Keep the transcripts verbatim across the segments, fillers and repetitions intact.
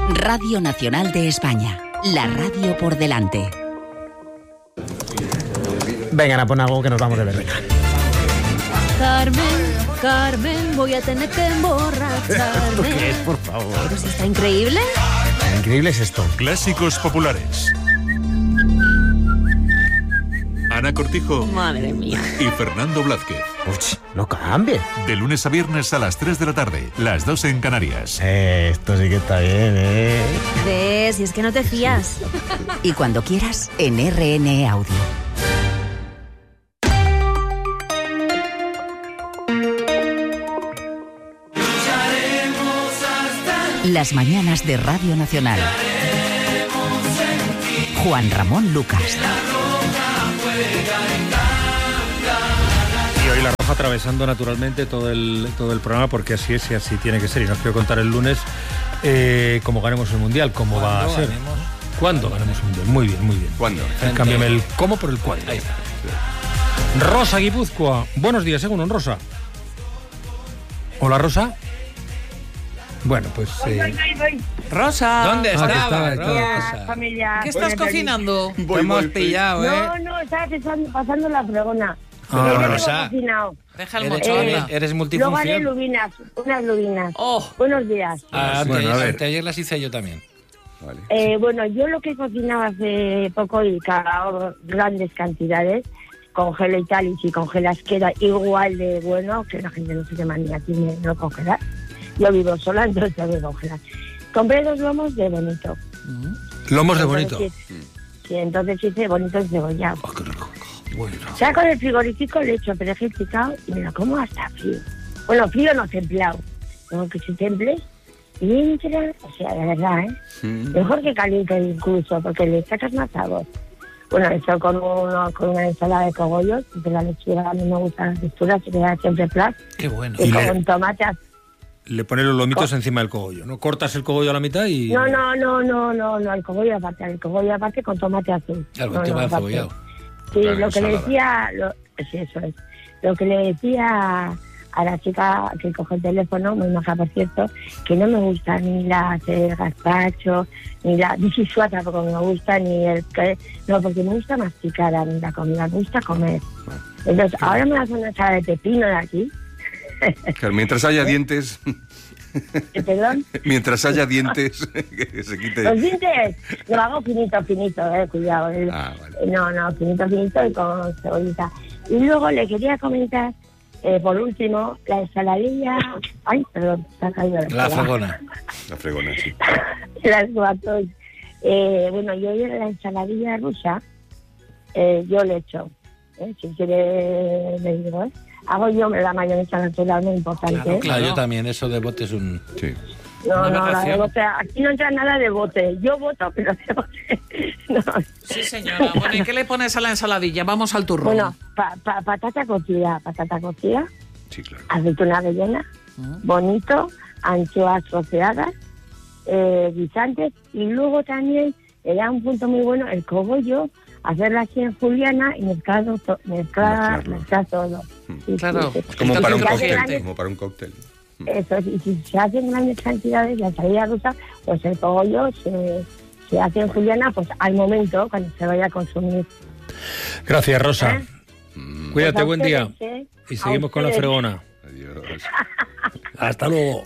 Radio Nacional de España, la radio por delante. Vengan a poner algo que nos vamos de ver. Carmen, Carmen, voy a tener que emborracharme. ¿Esto qué es, por favor? Pero si está increíble. Increíble es esto. Clásicos populares. Ana Cortijo. Madre mía. Y Fernando Blázquez. Uch, no cambie. De lunes a viernes a las tres de la tarde, las dos en Canarias. Eh, esto sí que está bien, ¿eh? ¿Ves? Si es que no te fías. Y cuando quieras, en R N E Audio. Las mañanas de Radio Nacional. Juan Ramón Lucas. Y hoy la Roja atravesando naturalmente todo el todo el programa, porque así es y así tiene que ser. Y nos quiero contar el lunes eh, cómo ganemos el Mundial, cómo va a ser. Ganemos? ¿Cuándo ganemos el Mundial? Muy bien, muy bien. ¿Cuándo? Cámbiame el cómo por el cuándo. Ahí está. Rosa Guipúzcoa. Buenos días, según Rosa. Hola, Rosa. Bueno, pues... Eh... Rosa. ¿Dónde Ah, estaba? que estaba, estaba. Rosa. Familia. ¿Qué estás cocinando? Te hemos pillado, ¿eh? No, no, estaba pasando, pasando la fregona. Ah, Yo no Rosa. he cocinado. Deja el Eres, mochón. eres, anda. eres Luego haré multifunción. lubinas, unas lubinas. Oh. Buenos días. Ah, ante- Bueno, a ver. anteayer las hice yo también. Vale. Eh, bueno, yo lo que he cocinado hace poco y cagado grandes cantidades, congelo y tal, y si congelas queda igual de bueno, que la gente no sé qué manía tiene no congelar. Yo vivo sola, entonces tengo que congelar. Compré dos lomos de bonito. Lomos de Entonces, bonito. Sí, sí, entonces hice bonito encebollado. Oh, qué rico. Bueno. Saco del frigorífico, le echo perejil picado y me lo como hasta frío. Bueno, frío no templado. Tengo que se temple y entra, o sea, de verdad, ¿eh? Mm. Mejor que caliente incluso, porque le sacas más sabor. Bueno, esto con, uno, con una ensalada de cogollos, de la lechuga a mí me gusta la textura, se queda siempre plas. Qué bueno. Y, Y le- con tomate. Le pones los lomitos encima del cogollo, ¿no? Cortas el cogollo a la mitad y... No, no, no, no, no, no, el cogollo aparte, el cogollo aparte con tomate azul. Claro, no, el tema no, de aparte. cebollado. Sí, Claro, lo que le ensalada. decía, lo, sí, eso es. Lo que le decía a la chica que coge el teléfono, muy maja por cierto, que no me gusta ni la hacer gazpacho, ni la bicisuata porque me gusta, ni el que, no, porque me gusta masticar a mí la comida, me gusta comer. Entonces, ahora me hace una ensalada de pepino de aquí, Claro, mientras haya dientes, eh, perdón, mientras haya dientes, que se quite. los dientes lo hago finito, finito, eh, cuidado. eh. Ah, vale. Eh, No, no, finito, finito y con cebollita. Y luego le quería comentar, eh, por último, la ensaladilla... Ay, perdón, se ha caído la La ensalada. fregona. La fregona, sí. Las guatos. Eh, bueno, yo la ensaladilla rusa, eh, yo le echo. Eh, si quiere, le digo, ¿eh? Hago yo la mayonesa natural, muy importante. Claro, ¿eh? Claro, yo también. Eso de bote es un... Sí. No, Una no, la de aberración. bote. Aquí no entra nada de bote. Yo voto, pero de bote. No. Sí, señora. Bueno, ¿y qué le pones a la ensaladilla? Vamos al turrón. Bueno, pa, pa, patata cocida, patata cocida, Sí, claro. aceituna rellena, bonito, anchoas troceadas, eh, guisantes, y luego también le da un punto muy bueno el cogollo, hacerla así en juliana y mezclar, to- mezclar, Mezclarlo. mezclar todo. Sí, Claro. sí, sí. Es como El para un toque cóctel, crujiente. como para un cóctel. Eso, y si se hacen grandes cantidades, la ensalada rusa, pues el cogollo se, se hace en juliana pues al momento, cuando se vaya a consumir. Gracias, Rosa. ¿Eh? Mm, Cuídate, Pues a buen día. ustedes, ¿eh? Y A seguimos con la ustedes. fregona. Adiós. Hasta luego.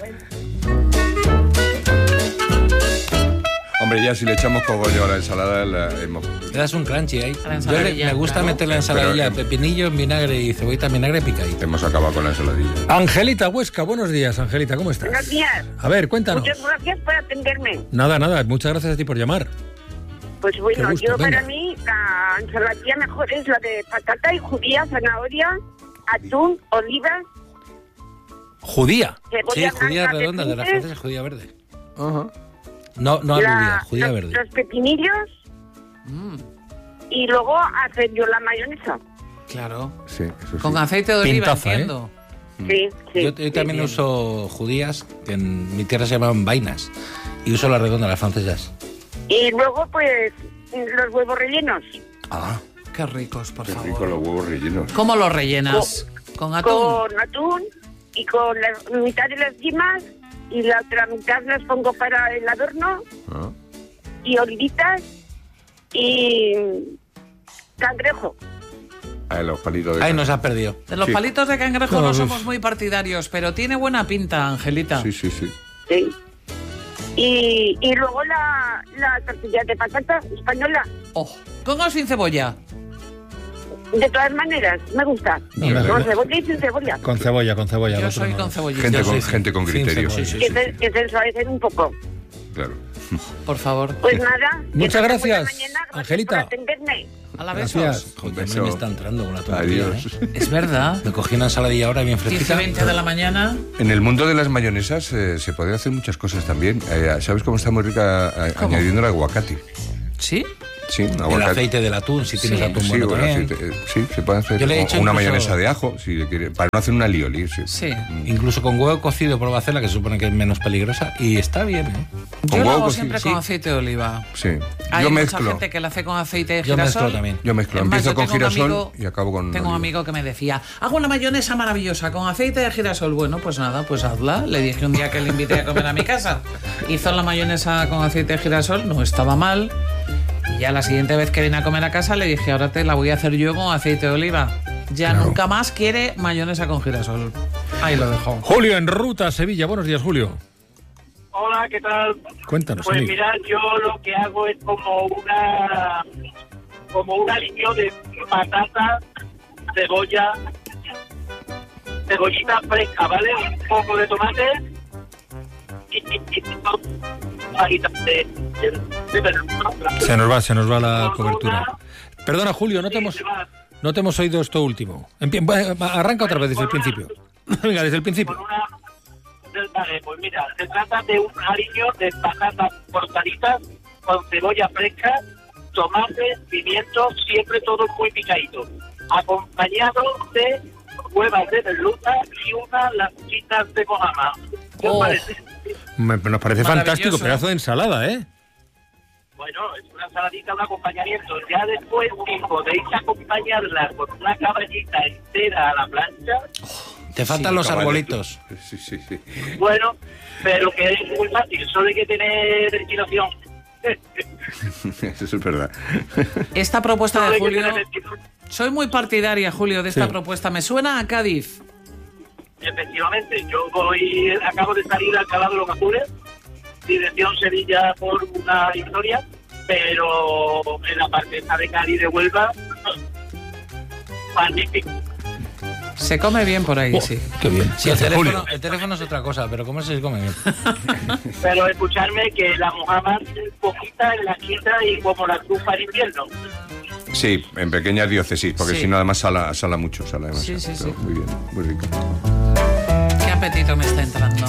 Hombre, ya si le echamos cogollo a la ensalada, la hemos... Le das un crunchy ahí. A la Yo le- ensaladilla, me gusta claro. meter la ensaladilla, Pero, eh, pepinillo en vinagre y cebollita en vinagre picadito. hemos acabado con la ensaladilla. Angelita Huesca, buenos días, Angelita, ¿cómo estás? Buenos días. A ver, cuéntanos. Muchas gracias por atenderme. Nada, nada, muchas gracias a ti por llamar. Pues bueno, Qué gusto, yo venga. para mí la ensaladilla mejor es la de patata y judía, zanahoria, atún, olivas, Judía. Sí, cebolla judía blanca, redonda, de las pepines, francesas, judía verde. No, no la- alubia, judía los, verde. los pepinillos Mm, y luego hacer yo la mayonesa. claro. Sí, eso sí. Con aceite de oliva, Pintaza, ¿eh? entiendo. Sí, sí. Yo, yo también bien. uso judías, que en mi tierra se llaman vainas, y uso la redonda, las francesas. Y luego pues los huevos rellenos. Ah, Qué ricos, por Qué favor. rico los huevos rellenos. ¿Cómo los rellenas? ¿Con atún? Con atún y con la mitad de las yemas y la otra mitad las pongo para el adorno, Ah. y olivitas y cangrejo. Ah, los palitos de Ay, can- nos has perdido. De los Sí. palitos de cangrejo No, no uf. somos muy partidarios, pero tiene buena pinta, Angelita. Sí, sí, sí. Sí. Y, y luego la, la tortilla de patata española. Oh, ¿con o sin cebolla? De todas maneras, me gusta. Bien. Con cebolla y sin cebolla. Con cebolla, con cebolla. Yo el otro soy no. con cebollita. Gente Yo con, sí, sí. gente con Sin criterio. cebolla. Sí, sí, Que sí. se, que se ensuavecen un poco. Claro. Por favor. Pues nada. que Muchas pasen buena gracias, mañana, gracias Angelita. por atenderme. A la Gracias. besos. Joder, Un hombre, me beso. está entrando con la tontería, Adiós. ¿eh? Es verdad. Me cogí una ensaladilla ahora bien diez y fresquita. veinte de la mañana. En el mundo de las mayonesas eh, se pueden hacer muchas cosas también. Eh, ¿Sabes cómo está muy rica eh, ¿Cómo? añadiendo el aguacate? ¿Sí? Sí, un El aguacate. aceite del atún, si tienes Sí. atún Sí, bueno o el también. aceite, eh, sí, se puede hacer. Yo le he o- hecho o una incluso- mayonesa de ajo, si le quiere, para no hacer una lioli. Sí. Sí. Incluso con huevo cocido por hacerla, que se supone que es menos peligrosa. Y está bien, ¿eh? Yo Con lo huevo hago cocido, siempre sí. con aceite de oliva. Sí. Hay Yo mucha mezclo. gente que lo hace con aceite de Yo girasol. mezclo también. Yo mezclo. Es más, Empiezo yo con tengo un girasol amigo- y acabo con. Tengo un oliva. amigo que me decía, hago una mayonesa maravillosa con aceite de girasol. Bueno, pues nada, pues hazla. Le dije un día que le invité a comer a mi casa. Hizo la mayonesa con aceite de girasol, no estaba mal. Y ya la siguiente vez que vine a comer a casa le dije, ahora te la voy a hacer yo con aceite de oliva. Ya Claro. nunca más quiere mayonesa con girasol. Ahí lo dejo. Julio en ruta a Sevilla. Buenos días, Julio. Hola, ¿qué tal? Cuéntanos, Pues amigo. mira, yo lo que hago es como una como un aliño de patata, cebolla, cebollita fresca, ¿vale? Un poco de tomate y, y, y fajitas de, de verdura. Se nos va, se nos va la cobertura. Perdona, Julio, no te hemos, no te hemos oído esto último. Empie- va- Arranca otra vez desde el principio. Venga, desde el principio. Con una- Vale, pues mira, se trata de un aliño de patatas cortaditas con cebolla fresca, tomate, pimiento, siempre todo muy picadito, acompañado de huevas de merluza y unas lacitas de mojama. ¿Qué os Oh. parece? Me- nos parece Maravilloso. fantástico, pedazo de ensalada, ¿eh? Bueno, es una saladita, un acompañamiento. Ya después, si podéis acompañarla con una caballita entera a la plancha, Te faltan Sí, los caballo. arbolitos. Sí, sí, sí. bueno, pero que es muy fácil, solo hay que tener ventilación. Eso es verdad. Esta propuesta Solo de hay que Julio... tener ventilación. Soy muy partidaria, Julio, de esta Sí. propuesta. Me suena a Cádiz. Efectivamente, yo voy, acabo de salir al Alcalá de los Azules, dirección Sevilla por una historia, pero en la parte esta de Cádiz de Huelva, magnífico. Se come bien por ahí, Oh, sí. Qué bien. Sí, el Gracias, teléfono, Julio. el teléfono es otra cosa, pero comer se come bien. Pero escucharme que la mojama es poquita en la quinta y como la trufa en invierno. Sí, en pequeñas diócesis, porque Sí. si no, además sala, sala mucho. Sala demasiado, Sí, sí, pero sí. Muy bien, muy rico. Qué apetito me está entrando.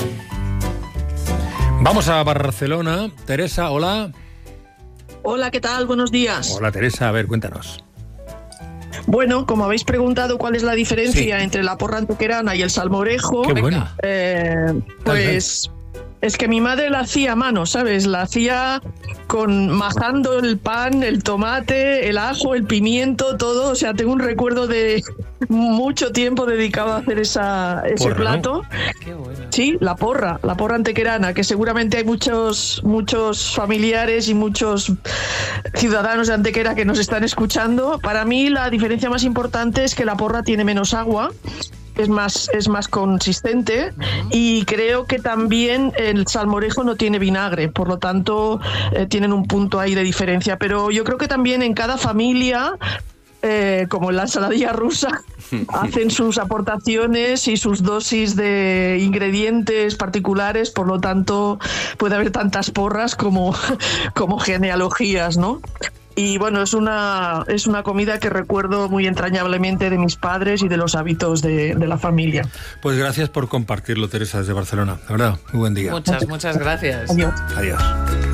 Vamos a Barcelona. Teresa, hola. Hola, ¿qué tal? Buenos días. Hola, Teresa. A ver, cuéntanos. Bueno, como habéis preguntado cuál es la diferencia Sí. entre la porra antequerana y el salmorejo, Qué Venga. bueno. eh, pues es que mi madre la hacía a mano, ¿sabes? La hacía con majando el pan, el tomate, el ajo, el pimiento, todo. O sea, tengo un recuerdo de mucho tiempo dedicado a hacer esa, ese Porra, ¿no? plato. Qué bueno. Sí, la porra, la porra antequerana, que seguramente hay muchos, muchos familiares y muchos ciudadanos de Antequera que nos están escuchando. Para mí la diferencia más importante es que la porra tiene menos agua, es más, es más consistente, y creo que también el salmorejo no tiene vinagre, por lo tanto eh, tienen un punto ahí de diferencia. Pero yo creo que también en cada familia, eh, como en la ensaladilla rusa, hacen sus aportaciones y sus dosis de ingredientes particulares, por lo tanto puede haber tantas porras como, como genealogías, ¿no? Y bueno, es una, es una comida que recuerdo muy entrañablemente de mis padres y de los hábitos de, de la familia. Pues gracias por compartirlo, Teresa, desde Barcelona. De verdad, muy buen día. Muchas, muchas gracias. Adiós. Adiós.